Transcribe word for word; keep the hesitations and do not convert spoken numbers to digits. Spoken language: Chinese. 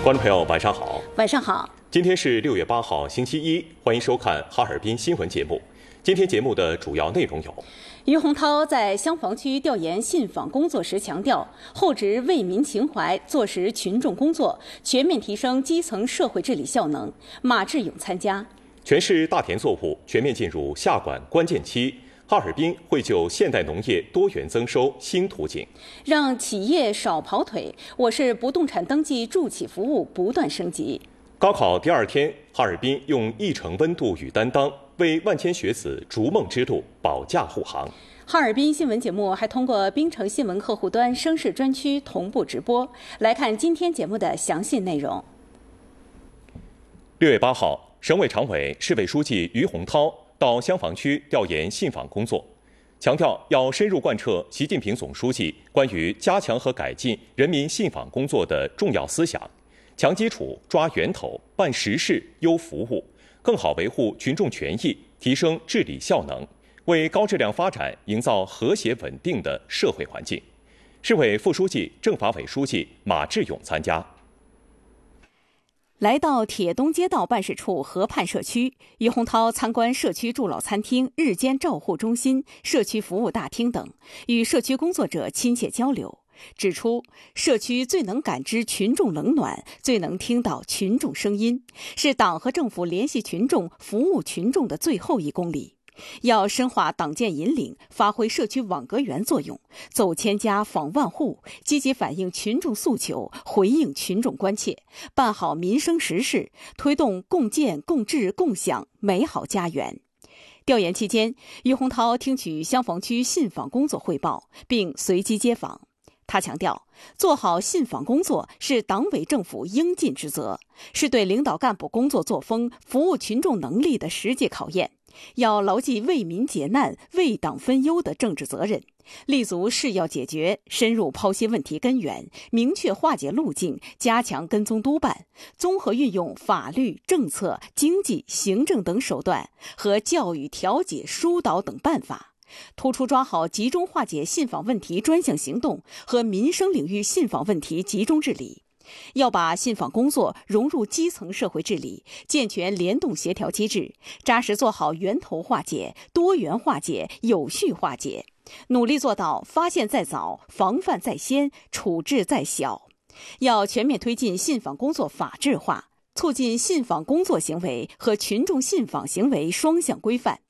观众朋友，晚上好。 晚上好。 今天是六月八号，星期一，欢迎收看哈尔滨新闻节目。今天节目的主要内容有： 于洪涛在厢房区调研信访工作时强调，厚植为民情怀，坐实群众工作，全面提升基层社会治理效能。马志勇参加。 全市大田作物全面进入下管关键期。哈尔滨会就现代农业多元增收新途径， 让企业少跑腿。我市不动产登记助企服务不断升级。 高考第二天，哈尔滨用一城温度与担当，为万千学子逐梦之路保驾护航。 哈尔滨新闻节目还通过滨城新闻客户端声势专区同步直播。来看今天节目的详细内容。 六月八号，省委常委、市委书记于洪涛到厢房区调研信访工作，强调要深入贯彻习近平总书记关于加强和改进人民信访工作的重要思想，强基础、抓源头、办实事、优服务，更好维护群众权益，提升治理效能，为高质量发展营造和谐稳定的社会环境。市委副书记、政法委书记马志勇参加。 来到铁东街道办事处河畔社区，于洪涛参观社区助老餐厅、日间照护中心、社区服务大厅等，与社区工作者亲切交流，指出社区最能感知群众冷暖，最能听到群众声音，是党和政府联系群众、服务群众的最后一公里。要深化党建引领，发挥社区网格员作用，走千家访万户，积极反映群众诉求，回应群众关切，办好民生实事，推动共建共治共享美好家园。调研期间，于洪涛听取厢房区信访工作汇报，并随机接访。他强调，做好信访工作是党委政府应尽之责，是对领导干部工作作风、服务群众能力的实际考验。要牢记为民解难、为党分忧的政治责任，立足事要解决，深入剖析问题根源，明确化解路径，加强跟踪督办，综合运用法律、政策、经济、行政等手段和教育、调解、疏导等办法，突出抓好集中化解信访问题专项行动和民生领域信访问题集中治理。要把信访工作融入基层社会治理，健全联动协调机制，扎实做好源头化解、多元化解、有序化解，努力做到发现在早、防范在先、处置在小。要全面推进信访工作法治化，促进信访工作行为和群众信访行为双向规范，